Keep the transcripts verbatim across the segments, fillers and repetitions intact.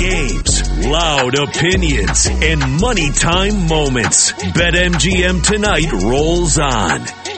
games, loud opinions, and money time moments. BetMGM Tonight rolls on.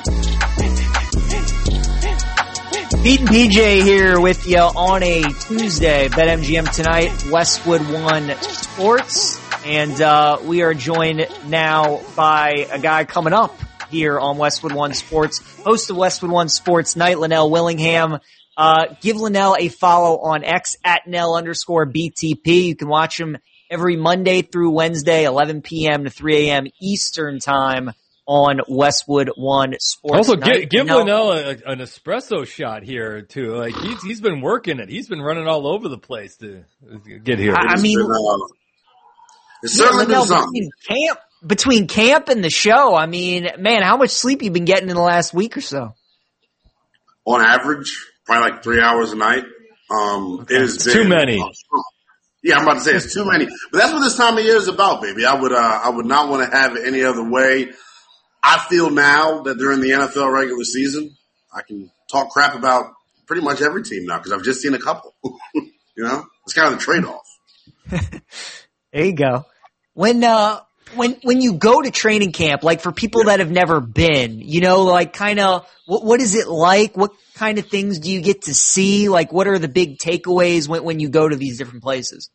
Pete and P J here with you on a Tuesday. BetMGM Tonight, Westwood One Sports. And uh we are joined now by a guy coming up here on Westwood One Sports, host of Westwood One Sports Night, Linnell Willingham. Uh, give Linnell a follow on X at Nell underscore B T P. You can watch him every Monday through Wednesday, eleven p.m. to three a.m. Eastern time on Westwood One Sports. Also, Night. give, give Linnell, Linnell a, an espresso shot here too. Like he's he's been working it. He's been running all over the place to get here. I, I mean, been, uh, it's yeah, certainly Linnell, been something. between camp, between camp and the show, I mean, man, how much sleep you been getting in the last week or so? On average, probably like three hours a night. Um, Okay. it has It's been, too many. Uh, yeah, I'm about to say it's too many, but that's what this time of year is about, baby. I would, uh, I would not want to have it any other way. I feel now that during the N F L regular season, I can talk crap about pretty much every team now because I've just seen a couple. You know, it's kind of the trade-off. There you go. When, uh, when, when you go to training camp, like for people Yeah. that have never been, you know, like kind of, what, what is it like? What kind of things do you get to see? Like what are the big takeaways when, when you go to these different places?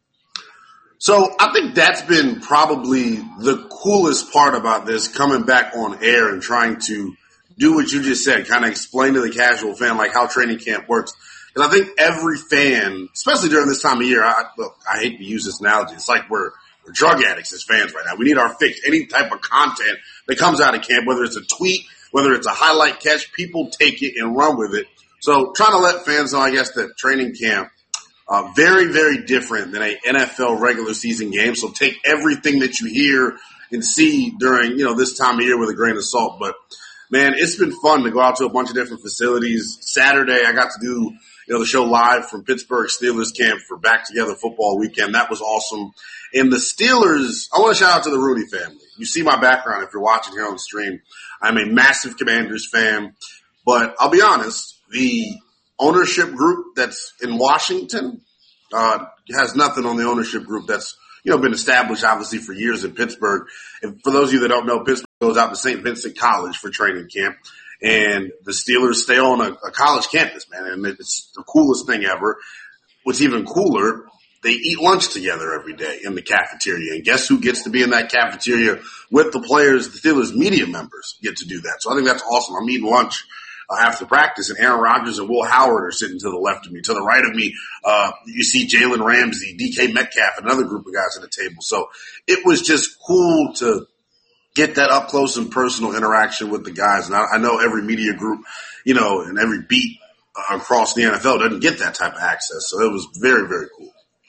So I think that's been probably the coolest part about this, coming back on air and trying to do what you just said, kind of explain to the casual fan like how training camp works. Because I think every fan, especially during this time of year, I, look, I hate to use this analogy. It's like we're, we're drug addicts as fans right now. We need our fix. Any type of content that comes out of camp, whether it's a tweet, whether it's a highlight catch, people take it and run with it. So trying to let fans know, I guess, that training camp, uh, very, very different than a N F L regular season game. So take everything that you hear and see during, you know, this time of year with a grain of salt. But man, it's been fun to go out to a bunch of different facilities. Saturday, I got to do, you know, the show live from Pittsburgh Steelers camp for Back Together Football Weekend. That was awesome. And the Steelers, I want to shout out to the Rooney family. You see my background if you're watching here on the stream. I'm a massive Commanders fan. But I'll be honest, the ownership group that's in Washington uh has nothing on the ownership group that's, you know, been established obviously for years in Pittsburgh. And for those of you that don't know, Pittsburgh goes out to Saint Vincent College for training camp. And the Steelers stay on a, a college campus, man, and it's the coolest thing ever. What's even cooler, they eat lunch together every day in the cafeteria. And guess who gets to be in that cafeteria with the players? The Steelers media members get to do that. So I think that's awesome. I'm eating lunch uh, after practice, and Aaron Rodgers and Will Howard are sitting to the left of me. To the right of me, uh, you see Jalen Ramsey, D K Metcalf, another group of guys at the table. So it was just cool to get that up close and personal interaction with the guys. And I, I know every media group, you know, and every beat uh, across the N F L doesn't get that type of access. So it was very, very cool.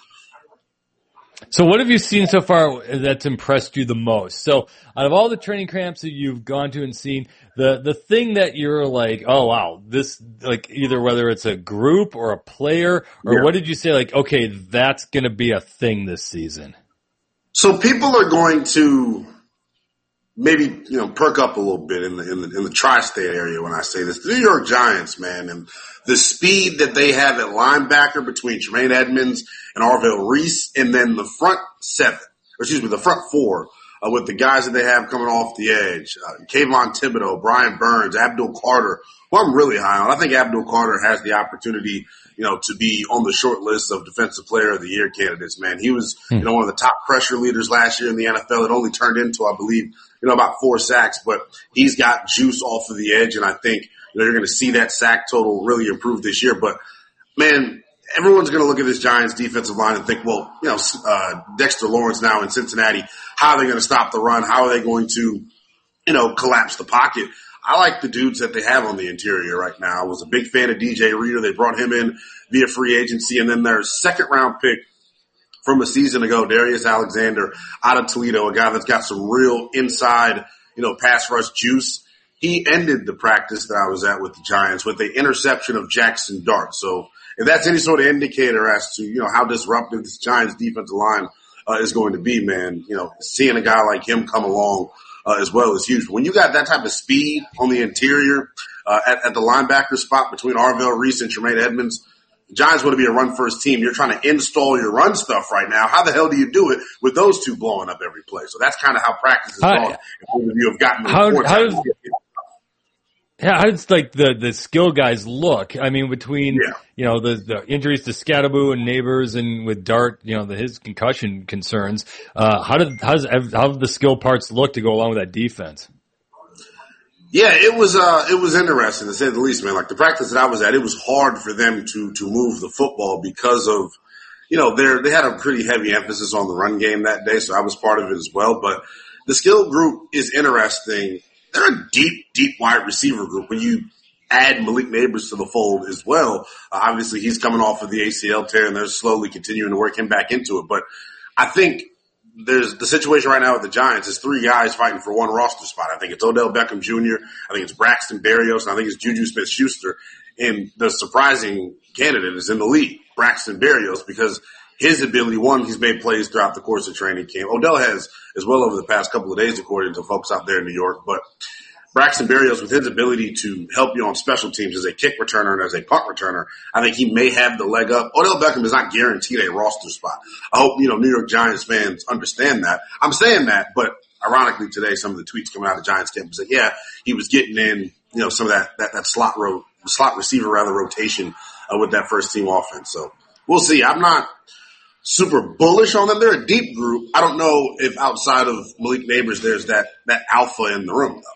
So what have you seen so far that's impressed you the most? So out of all the training camps that you've gone to and seen, the, the thing that you're like, oh wow, this, like either whether it's a group or a player, or Yeah. what did you say like, okay, that's going to be a thing this season? So people are going to maybe, you know, perk up a little bit in the, in the, in the tri-state area when I say this. The New York Giants, man, and the speed that they have at linebacker between Tremaine Edmonds and Arvell Reese, and then the front seven, or excuse me, the front four, uh, with the guys that they have coming off the edge, uh, Kayvon Thibodeau, Brian Burns, Abdul Carter, who I'm really high on. I think Abdul Carter has the opportunity, you know, to be on the short list of Defensive Player of the Year candidates, man. He was, you know, one of the top pressure leaders last year in the N F L. It only turned into, I believe, you know, about four sacks, but he's got juice off of the edge, and I think, you know, you're going to see that sack total really improve this year. But, man, everyone's going to look at this Giants defensive line and think, well, you know, uh, Dexter Lawrence now in Cincinnati, how are they going to stop the run? How are they going to, you know, collapse the pocket? I like the dudes that they have on the interior right now. I was a big fan of D J Reader. They brought him in via free agency, and then their second round pick from a season ago, Darius Alexander out of Toledo, a guy that's got some real inside, you know, pass rush juice. He ended the practice that I was at with the Giants with the interception of Jackson Dart. So if that's any sort of indicator as to, you know, how disruptive this Giants defensive line uh, is going to be, man, you know, seeing a guy like him come along uh, as well is huge. When you got that type of speed on the interior uh, at, at the linebacker spot between Arvell Reese and Tremaine Edmonds, Giants want to be a run-first team. You're trying to install your run stuff right now. How the hell do you do it with those two blowing up every play? So that's kind of how practice is going. If you have gotten the how, report how does, yeah, how does like the, the skill guys look? I mean, between yeah. you know the, the injuries to Scadaboo and Neighbors, and with Dart, you know the, his concussion concerns. Uh, how did how does how did the skill parts look to go along with that defense? Yeah, it was uh it was interesting to say the least, man. Like the practice that I was at, it was hard for them to to move the football because of, you know, they they had a pretty heavy emphasis on the run game that day, so I was part of it as well. But the skill group is interesting. They're a deep, deep wide receiver group. When you add Malik Neighbors to the fold as well, uh, obviously he's coming off of the A C L tear, and they're slowly continuing to work him back into it. But I think there's the situation right now with the Giants is three guys fighting for one roster spot. I think it's Odell Beckham Junior I think it's Braxton Berrios, and I think it's Juju Smith-Schuster. And the surprising candidate is in the league, Braxton Berrios, because his ability, one, he's made plays throughout the course of training camp. Odell has as well over the past couple of days, according to folks out there in New York. But Braxton Berrios, with his ability to help you on special teams as a kick returner and as a punt returner, I think he may have the leg up. Odell Beckham is not guaranteed a roster spot. I hope, you know, New York Giants fans understand that. I'm saying that, but ironically today, some of the tweets coming out of Giants camp said, yeah, he was getting in, you know, some of that, that, that slot row, slot receiver rather rotation uh, with that first team offense. So we'll see. I'm not super bullish on them. They're a deep group. I don't know if outside of Malik Neighbors, there's that, that alpha in the room though.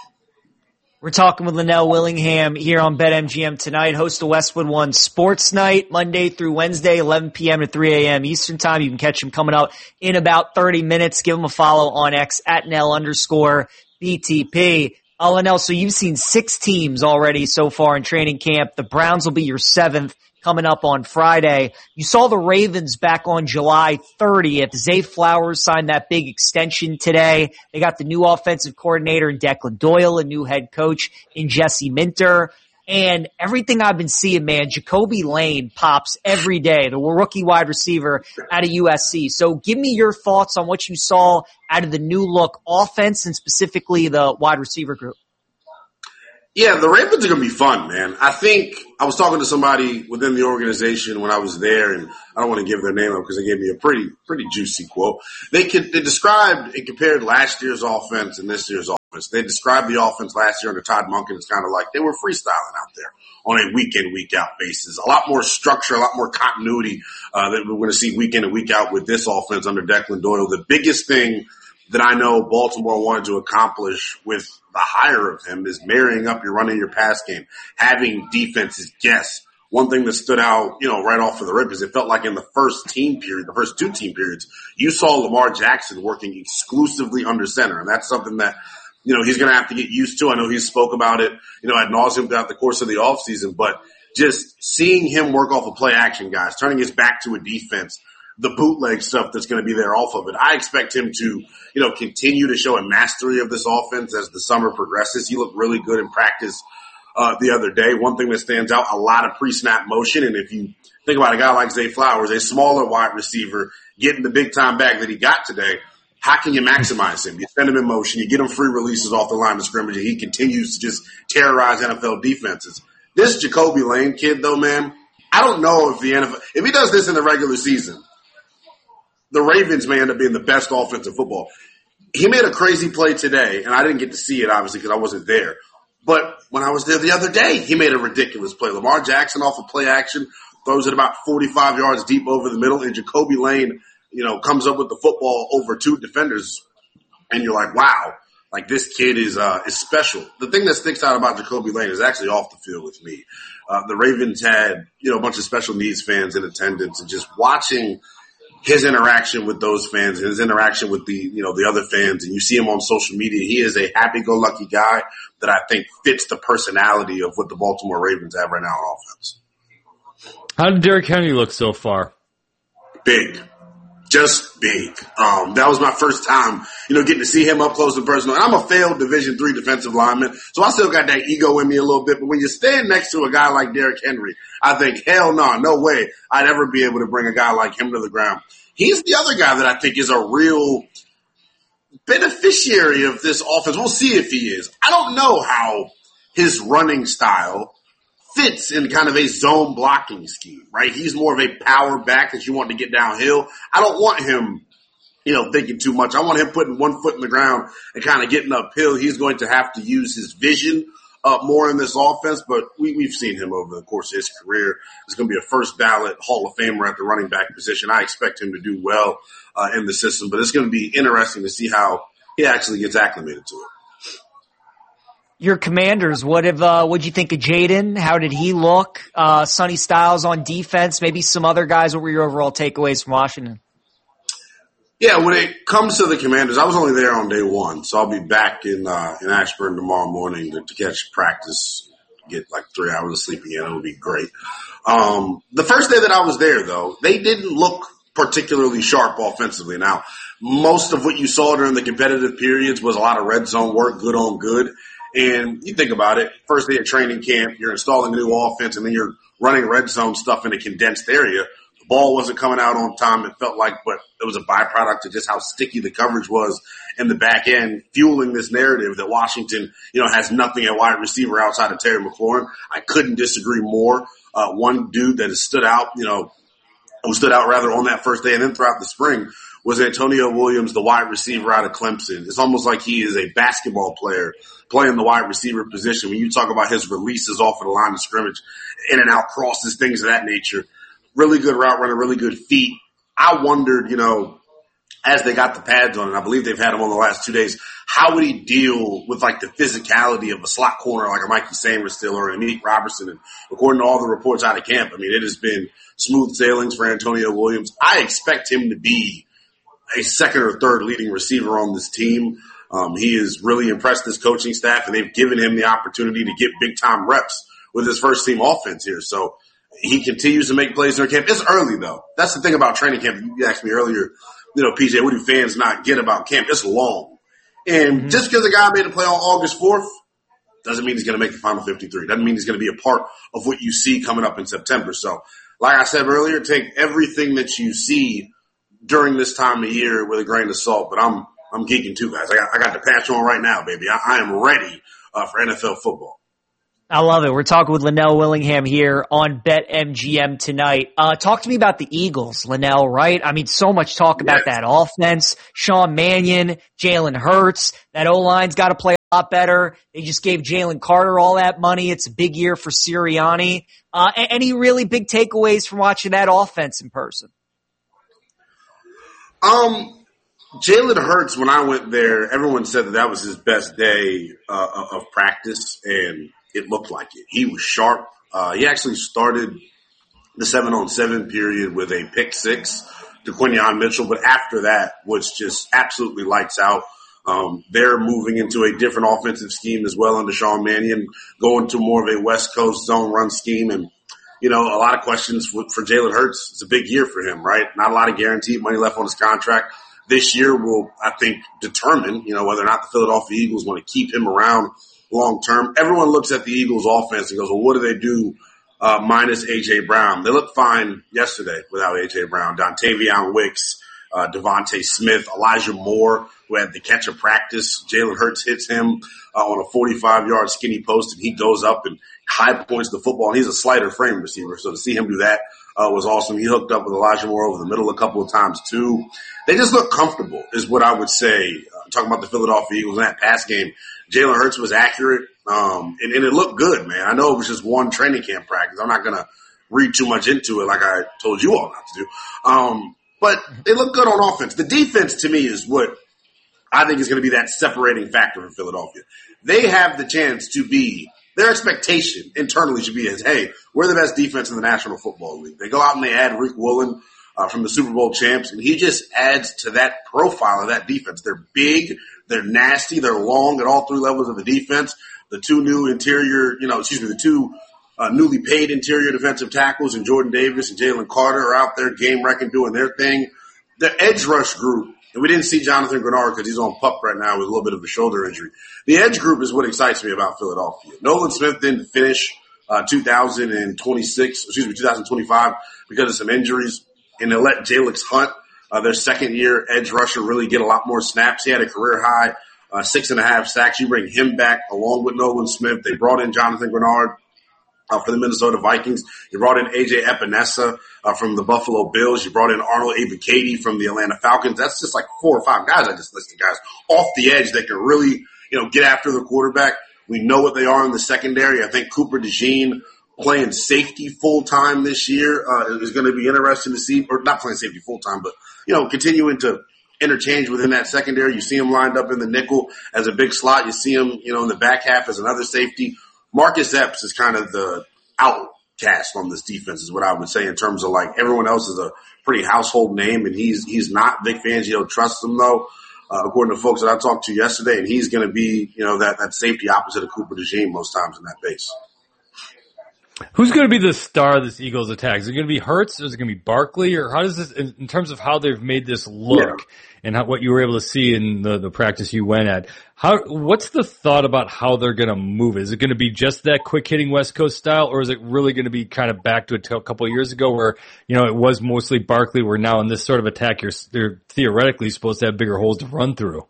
We're talking with Linnell Willingham here on BetMGM tonight, host of Westwood One Sports Night, Monday through Wednesday, eleven p.m. to three a.m. Eastern Time. You can catch him coming up in about thirty minutes. Give him a follow on X at Nell underscore B T P. Uh, Linnell, so you've seen six teams already so far in training camp. The Browns will be your seventh coming up on Friday. You saw the Ravens back on July thirtieth. Zay Flowers signed that big extension today. They got the new offensive coordinator in Declan Doyle, a new head coach in Jesse Minter. And everything I've been seeing, man, Jacoby Lane pops every day, the rookie wide receiver out of U S C. So give me your thoughts on what you saw out of the new look offense and specifically the wide receiver group. Yeah, the Ravens are going to be fun, man. I think I was talking to somebody within the organization when I was there, and I don't want to give their name up because they gave me a pretty, pretty juicy quote. They could, they described and compared last year's offense and this year's offense. They described the offense last year under Todd Monken as kind of like they were freestyling out there on a week in, week out basis. A lot more structure, a lot more continuity uh, that we're going to see week in and week out with this offense under Declan Doyle. The biggest thing that I know Baltimore wanted to accomplish with the hire of him is marrying up your running your pass game, having defenses guess. One thing that stood out, you know, right off of the rip is it felt like in the first team period, the first two team periods, you saw Lamar Jackson working exclusively under center. And that's something that, you know, he's going to have to get used to. I know he spoke about it, you know, ad nauseum throughout the course of the offseason, but just seeing him work off of play action guys, turning his back to a defense, the bootleg stuff that's going to be there off of it. I expect him to, you know, continue to show a mastery of this offense as the summer progresses. He looked really good in practice uh, the other day. One thing that stands out, a lot of pre-snap motion. And if you think about a guy like Zay Flowers, a smaller wide receiver, getting the big time bag that he got today, how can you maximize him? You send him in motion, you get him free releases off the line of scrimmage, and he continues to just terrorize N F L defenses. This Jacoby Lane kid, though, man, I don't know if the N F L, if he does this in the regular season, the Ravens may end up being the best offense in football. He made a crazy play today, and I didn't get to see it, obviously, because I wasn't there. But when I was there the other day, he made a ridiculous play. Lamar Jackson off of play action, throws it about forty-five yards deep over the middle, and Jacoby Lane, you know, comes up with the football over two defenders, and you're like, wow, like this kid is uh, is special. The thing that sticks out about Jacoby Lane is actually off the field with me. Uh, the Ravens had, you know, a bunch of special needs fans in attendance, and just watching his interaction with those fans, his interaction with the, you know, the other fans, and you see him on social media. He is a happy-go-lucky guy that I think fits the personality of what the Baltimore Ravens have right now on offense. How did Derrick Henry look so far? Big. Just big. Um, that was my first time, you know, getting to see him up close and personal. And I'm a failed Division three defensive lineman, so I still got that ego in me a little bit. But when you stand next to a guy like Derrick Henry, I think, hell no, no way I'd ever be able to bring a guy like him to the ground. He's the other guy that I think is a real beneficiary of this offense. We'll see if he is. I don't know how his running style fits in kind of a zone blocking scheme, right? He's more of a power back that you want to get downhill. I don't want him, you know, thinking too much. I want him putting one foot in the ground and kind of getting uphill. He's going to have to use his vision uh, more in this offense, but we, we've seen him over the course of his career. He's going to be a first ballot Hall of Famer at the running back position. I expect him to do well uh, in the system, but it's going to be interesting to see how he actually gets acclimated to it. Your Commanders, what have, uh, what'd you think of Jaden? How did he look? Uh, Sonny Styles on defense, maybe some other guys. What were your overall takeaways from Washington? Yeah, when it comes to the Commanders, I was only there on day one, so I'll be back in, uh, in Ashburn tomorrow morning to, to catch practice, get like three hours of sleep again. It'll be great. Um, the first day that I was there though, they didn't look particularly sharp offensively. Now, most of what you saw during the competitive periods was a lot of red zone work, good on good. And you think about it, first day of training camp, you're installing a new offense, and then you're running red zone stuff in a condensed area. The ball wasn't coming out on time, it felt like, but it was a byproduct of just how sticky the coverage was in the back end, fueling this narrative that Washington, you know, has nothing at wide receiver outside of Terry McLaurin. I couldn't disagree more. Uh, one dude that has stood out, you know, who stood out rather on that first day and then throughout the spring was Antonio Williams, the wide receiver out of Clemson. It's almost like he is a basketball player playing the wide receiver position. When you talk about his releases off of the line of scrimmage, in and out crosses, things of that nature, really good route runner, really good feet. I wondered, you know, as they got the pads on, and I believe they've had him on the last two days, how would he deal with like the physicality of a slot corner like a Mikey Sanders still or a Nick Robertson? And according to all the reports out of camp, I mean, it has been smooth sailings for Antonio Williams. I expect him to be a second or third leading receiver on this team. Um, he has really impressed this coaching staff, and they've given him the opportunity to get big time reps with his first team offense here. So he continues to make plays during camp. It's early though. That's the thing about training camp. You asked me earlier, you know, P J, what do fans not get about camp? It's long. And mm-hmm. just because a guy made a play on August fourth doesn't mean he's going to make the final fifty-three. Doesn't mean he's going to be a part of what you see coming up in September. So like I said earlier, take everything that you see during this time of year with a grain of salt, but I'm, I'm geeking too, guys. I got, I got the patch on right now, baby. I, I am ready, uh, for N F L football. I love it. We're talking with Linnell Willingham here on BetMGM tonight. Uh, talk to me about the Eagles, Linnell, right? I mean, so much talk about yes. that offense. Sean Mannion, Jalen Hurts. That O-line's got to play a lot better. They just gave Jalen Carter all that money. It's a big year for Sirianni. Uh, any really big takeaways from watching that offense in person? Um, Jalen Hurts, when I went there, everyone said that that was his best day uh, of practice, and it looked like it. He was sharp. Uh, he actually started the seven on seven period with a pick six to Quinyon Mitchell, but after that was just absolutely lights out. Um, they're moving into a different offensive scheme as well under Sean Mannion, going to more of a West Coast zone run scheme. And, you know, a lot of questions for, for Jalen Hurts. It's a big year for him, right? Not a lot of guaranteed money left on his contract. This year will, I think, determine, you know, whether or not the Philadelphia Eagles want to keep him around long term. Everyone looks at the Eagles offense and goes, well, what do they do uh, minus A J Brown? They looked fine yesterday without A J Brown. Dontavion Wicks, uh, Devontae Smith, Elijah Moore, who had the catch of practice. Jalen Hurts hits him uh, on a forty-five yard skinny post, and he goes up and high points the football. And he's a slighter frame receiver, so to see him do that uh, was awesome. He hooked up with Elijah Moore over the middle a couple of times too. They just look comfortable, is what I would say. Uh, talking about the Philadelphia Eagles in that pass game, Jalen Hurts was accurate, um, and, and it looked good, man. I know it was just one training camp practice. I'm not going to read too much into it like I told you all not to do. Um, but they look good on offense. The defense, to me, is what I think is going to be that separating factor for Philadelphia. They have the chance to be – their expectation internally should be as, hey, we're the best defense in the National Football League. They go out and they add Rick Woolen uh, from the Super Bowl champs, and he just adds to that profile of that defense. They're big. They're nasty. They're long at all three levels of the defense. The two new interior, you know, excuse me, the two uh, newly paid interior defensive tackles and Jordan Davis and Jalen Carter are out there game wrecking, doing their thing. The edge rush group, and we didn't see Jonathan Grenard because he's on pup right now with a little bit of a shoulder injury. The edge group is what excites me about Philadelphia. Nolan Smith didn't finish uh, two thousand twenty-six, excuse me, two thousand twenty-five because of some injuries, and they let Jalix Hunt, Uh, their second year edge rusher, really get a lot more snaps. He had a career high, uh, six and a half sacks. You bring him back along with Nolan Smith. They brought in Jonathan Grenard. uh, for the Minnesota Vikings. You brought in A J Epinesa uh, from the Buffalo Bills. You brought in Arnold Ebiketie from the Atlanta Falcons. That's just like four or five guys I just listed, guys off the edge that can really, you know, get after the quarterback. We know what they are in the secondary. I think Cooper DeJean playing safety full-time this year uh, is going to be interesting to see, or not playing safety full-time, but, you know, continuing to interchange within that secondary. You see him lined up in the nickel as a big slot. You see him, you know, in the back half as another safety. Marcus Epps is kind of the outcast on this defense is what I would say in terms of like everyone else is a pretty household name, and he's he's not. Vic Fangio trusts him, though, uh, according to folks that I talked to yesterday, and he's going to be, you know, that, that safety opposite of Cooper DeJean most times in that base. Who's going to be the star of this Eagles attack? Is it going to be Hurts, or is it going to be Barkley, or how does this, in, in terms of how they've made this look yeah. and how, what you were able to see in the, the practice you went at? How, what's the thought about how they're going to move? Is it going to be just that quick hitting West Coast style, or is it really going to be kind of back to a, t- a couple of years ago where, you know, it was mostly Barkley, where now in this sort of attack, you're, you're theoretically supposed to have bigger holes to run through?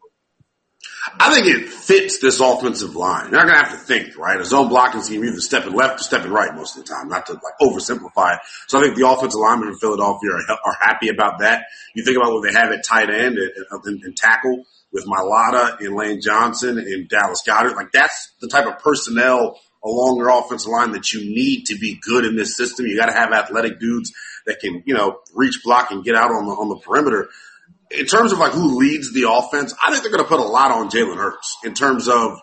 I think it fits this offensive line. You're not going to have to think, right? A zone blocking scheme, either stepping left or stepping right most of the time, not to like oversimplify it. So I think the offensive linemen in Philadelphia are, are happy about that. You think about what they have at tight end and, and, and tackle with Mailata and Lane Johnson and Dallas Goedert. Like that's the type of personnel along your offensive line that you need to be good in this system. You got to have athletic dudes that can, you know, reach, block, and get out on the on the perimeter. In terms of like who leads the offense, I think they're going to put a lot on Jalen Hurts in terms of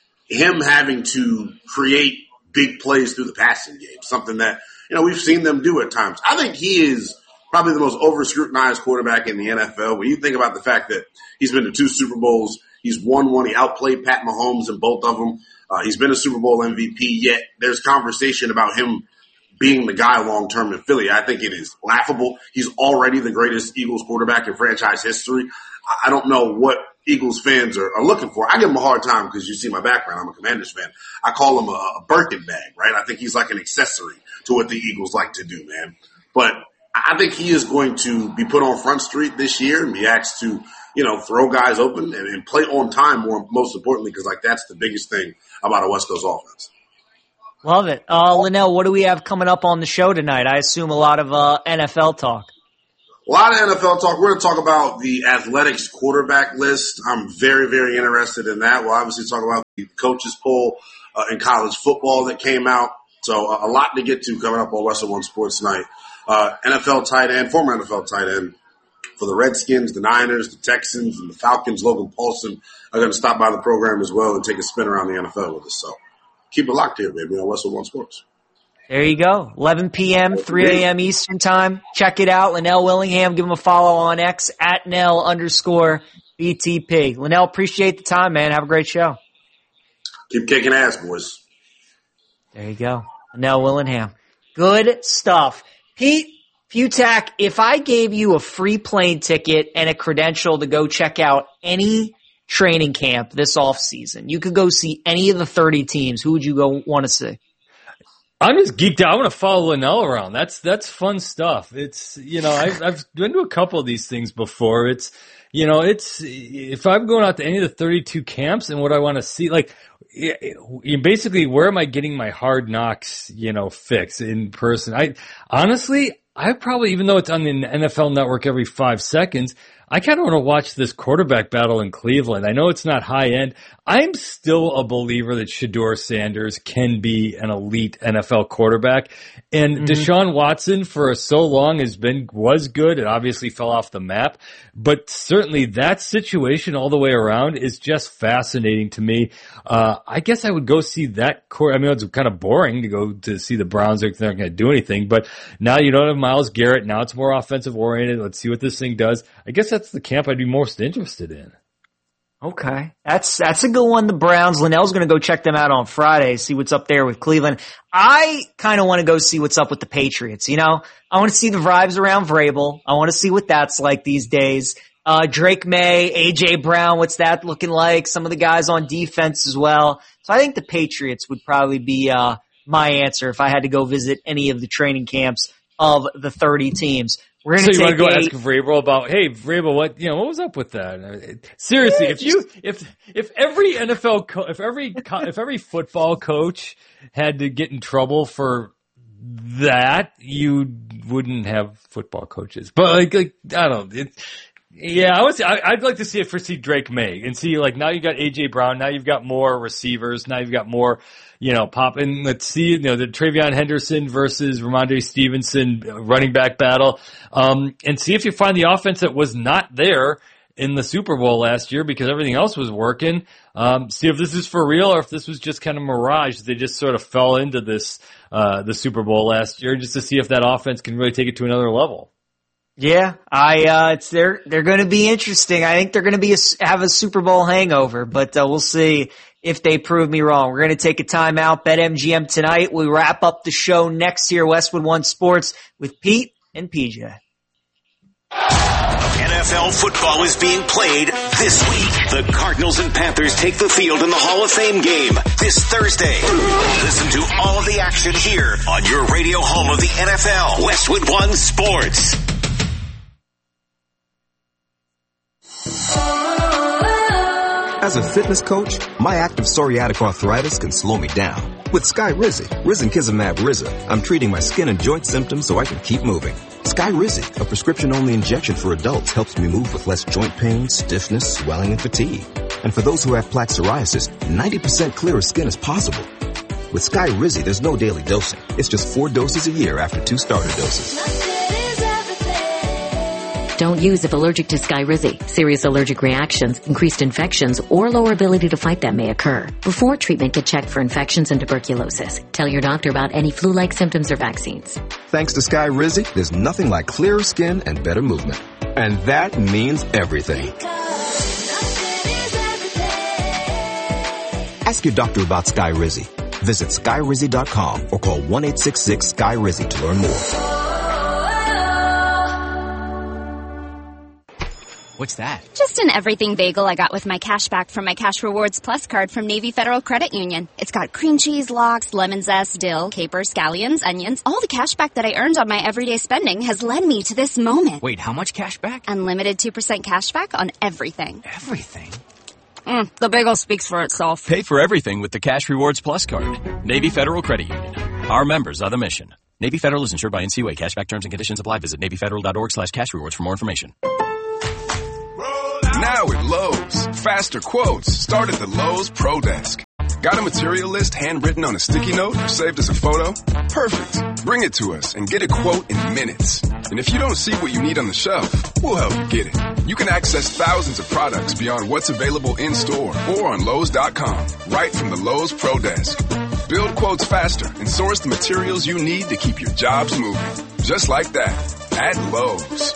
him having to create big plays through the passing game, something that, you know, we've seen them do at times. I think he is probably the most over-scrutinized quarterback in the N F L. When you think about the fact that he's been to two Super Bowls, he's won one, he outplayed Pat Mahomes in both of them. Uh, he's been a Super Bowl M V P, yet there's conversation about him being the guy long-term in Philly. I think it is laughable. He's already the greatest Eagles quarterback in franchise history. I don't know what Eagles fans are, are looking for. I give him a hard time because you see my background. I'm a Commanders fan. I call him a, a Birkin bag, right? I think he's like an accessory to what the Eagles like to do, man. But I think he is going to be put on Front Street this year and be asked to, you know, throw guys open and, and play on time, more most importantly, because like that's the biggest thing about a West Coast offense. Love it. Uh, Linnell, what do we have coming up on the show tonight? I assume a lot of uh, N F L talk. A lot of N F L talk. We're going to talk about the Athletics quarterback list. I'm very, very interested in that. We'll obviously talk about the coaches poll uh, in college football that came out. So uh, a lot to get to coming up on Western One Sports tonight. Uh, N F L tight end, former N F L tight end for the Redskins, the Niners, the Texans, and the Falcons. Logan Paulson are going to stop by the program as well and take a spin around the N F L with us. So keep it locked here, baby, on Western One Sports. There you go. eleven p.m., three a.m. Eastern time. Check it out. Linnell Willingham. Give him a follow on X at Nell underscore B T P. Linnell, appreciate the time, man. Have a great show. Keep kicking ass, boys. There you go. Linnell Willingham. Good stuff. Pete Fiutak, if I gave you a free plane ticket and a credential to go check out any training camp this offseason, you could go see any of the thirty teams, who would you go want to see? I'm just geeked out. I want to follow Linnell around. That's that's fun stuff. It's, you know, I've, I've been to a couple of these things before. It's, you know, it's, if I'm going out to any of the thirty-two camps and what I want to see, like, basically, where am I getting my Hard Knocks, you know, fix in person? I honestly, I probably, even though it's on the N F L Network every five seconds, I kind of want to watch this quarterback battle in Cleveland. I know it's not high end. I'm still a believer that Shedeur Sanders can be an elite N F L quarterback. And mm-hmm. Deshaun Watson for so long has been, was good. It obviously fell off the map, but certainly that situation all the way around is just fascinating to me. Uh, I guess I would go see that court. I mean, it's kind of boring to go to see the Browns. They're not going to do anything, but now you don't have Myles Garrett. Now it's more offensive oriented. Let's see what this thing does. I guess that's the camp I'd be most interested in. Okay. That's, that's a good one. The Browns. Linnell's going to go check them out on Friday, see what's up there with Cleveland. I kind of want to go see what's up with the Patriots. You know, I want to see the vibes around Vrabel. I want to see what that's like these days. Uh, Drake May, A J Brown, what's that looking like? Some of the guys on defense as well. So I think the Patriots would probably be, uh, my answer if I had to go visit any of the training camps of the thirty teams. We're So gonna you want take to go a, ask Vrabel about, hey, Vrabel, what, you know, what was up with that? Seriously, Yeah, if you, if, if every N F L, co- if every, co- if every football coach had to get in trouble for that, you wouldn't have football coaches. But like, like I don't know. It, yeah, I would. I, I'd like to see it for see Drake May and see like now you got A J Brown, now you've got more receivers, now you've got more, you know, pop. And let's see, you know, the Travion Henderson versus Ramondre Stevenson running back battle, um, and see if you find the offense that was not there in the Super Bowl last year because everything else was working. Um, see if this is for real or if this was just kind of mirage. They just sort of fell into this, uh, the Super Bowl last year just to see if that offense can really take it to another level. Yeah, I, uh, it's, they're, they're gonna be interesting. I think they're gonna be, a, have a Super Bowl hangover, but, uh, we'll see if they prove me wrong. We're gonna take a timeout. BetMGM tonight. We wrap up the show next year, Westwood One Sports with Pete and P J. N F L football is being played this week. The Cardinals and Panthers take the field in the Hall of Fame game this Thursday. Listen to all of the action here on your radio home of the N F L, Westwood One Sports. As a fitness coach, my active psoriatic arthritis can slow me down. With Skyrizi, risankizumab Riza, I'm treating my skin and joint symptoms so I can keep moving. Skyrizi, a prescription-only injection for adults, helps me move with less joint pain, stiffness, swelling, and fatigue. And for those who have plaque psoriasis, ninety percent clearer skin is possible. With Skyrizi, there's no daily dosing. It's just four doses a year after two starter doses. Don't use if allergic to Skyrizi. Serious allergic reactions, increased infections, or lower ability to fight them may occur. Before treatment, get checked for infections and tuberculosis. Tell your doctor about any flu-like symptoms or vaccines. Thanks to Skyrizi, there's nothing like clearer skin and better movement. And that means everything. Ask your doctor about Skyrizi. Visit Skyrizi dot com or call one eight six six Sky Rizi to learn more. What's that? Just an everything bagel I got with my cash back from my Cash Rewards Plus card from Navy Federal Credit Union. It's got cream cheese, lox, lemon zest, dill, capers, scallions, onions. All the cash back that I earned on my everyday spending has led me to this moment. Wait, how much cash back? Unlimited two percent cash back on everything. Everything? Mm, the bagel speaks for itself. Pay for everything with the Cash Rewards Plus card. Navy Federal Credit Union. Our members are the mission. Navy Federal is insured by N C U A. Cashback terms and conditions apply. Visit Navy Federal dot org slash cash rewards for more information. Now at Lowe's, faster quotes start at the Lowe's Pro Desk. Got a material list handwritten on a sticky note or saved as a photo? Perfect. Bring it to us and get a quote in minutes. And if you don't see what you need on the shelf, we'll help you get it. You can access thousands of products beyond what's available in store or on Lowe's dot com, right from the Lowe's Pro Desk. Build quotes faster and source the materials you need to keep your jobs moving. Just like that, at Lowe's.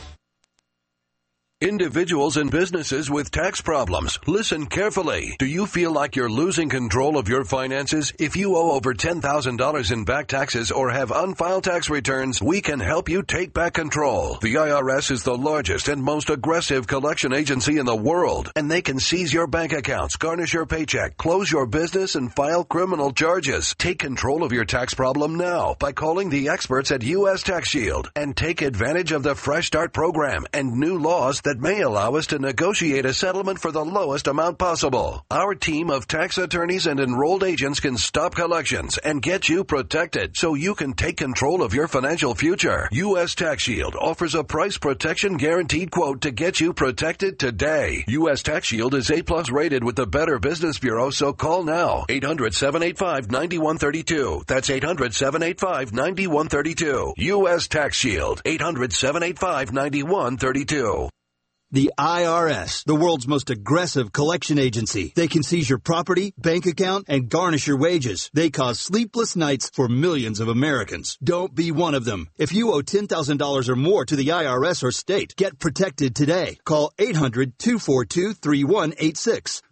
Individuals and businesses with tax problems, listen carefully. Do you feel like you're losing control of your finances? If you owe over ten thousand dollars in back taxes or have unfiled tax returns, we can help you take back control. The I R S is the largest and most aggressive collection agency in the world, and they can seize your bank accounts, garnish your paycheck, close your business, and file criminal charges. Take control of your tax problem now by calling the experts at U S Tax Shield and take advantage of the Fresh Start program and new laws that that may allow us to negotiate a settlement for the lowest amount possible. Our team of tax attorneys and enrolled agents can stop collections and get you protected so you can take control of your financial future. U S Tax Shield offers a price protection guaranteed quote to get you protected today. U S Tax Shield is A plus rated with the Better Business Bureau, so call now. eight hundred, seven eight five, nine one three two. That's eight hundred, seven eight five, nine one three two. U S Tax Shield. eight hundred, seven eight five, nine one three two. The I R S, the world's most aggressive collection agency. They can seize your property, bank account, and garnish your wages. They cause sleepless nights for millions of Americans. Don't be one of them. If you owe ten thousand dollars or more to the I R S or state, get protected today. Call eight hundred, two four two, three one eight six.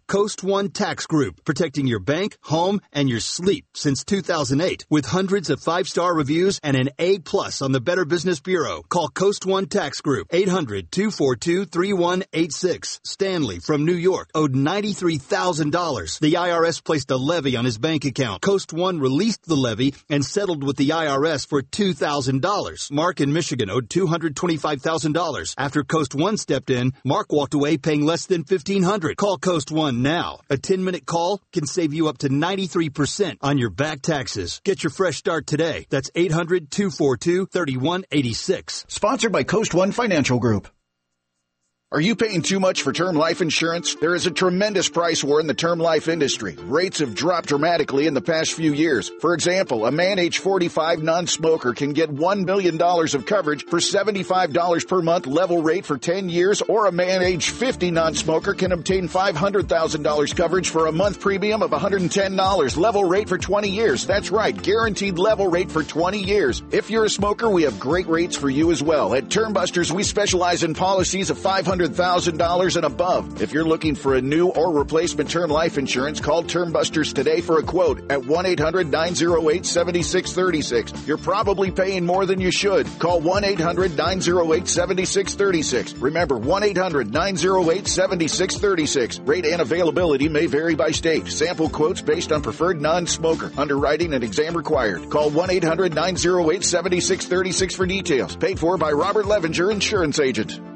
Coast One Tax Group, protecting your bank, home, and your sleep since two thousand eight. With hundreds of five-star reviews and an A plus on the Better Business Bureau. Call Coast One Tax Group, eight hundred, two four two, three one eight six. Stanley from New York owed ninety-three thousand dollars. The I R S placed a levy on his bank account. Coast One released the levy and settled with the I R S for two thousand dollars. Mark in Michigan owed two hundred twenty-five thousand dollars. After Coast One stepped in, Mark walked away paying less than fifteen hundred dollars. Call Coast One now. A ten-minute call can save you up to ninety-three percent on your back taxes. Get your fresh start today. That's eight hundred, two four two, three one eight six. Sponsored by Coast One Financial Group. Are you paying too much for term life insurance? There is a tremendous price war in the term life industry. Rates have dropped dramatically in the past few years. For example, a man age forty-five non-smoker can get one million dollars of coverage for seventy-five dollars per month level rate for ten years, or a man age fifty non-smoker can obtain five hundred thousand dollars coverage for a month premium of one hundred ten dollars level rate for twenty years. That's right, guaranteed level rate for twenty years. If you're a smoker, we have great rates for you as well. At Term Busters, we specialize in policies of five hundred thousand dollars and above. If you're looking for a new or replacement term life insurance, call Term Busters today for a quote at one eight hundred, nine oh eight, seven six three six. You're probably paying more than you should. Call one eight hundred, nine oh eight, seven six three six. Remember, one eight hundred, nine oh eight, seven six three six. Rate and availability may vary by state. Sample quotes based on preferred non-smoker. Underwriting and exam required. Call one eight hundred, nine oh eight, seven six three six for details. Paid for by Robert Levinger, Insurance Agent.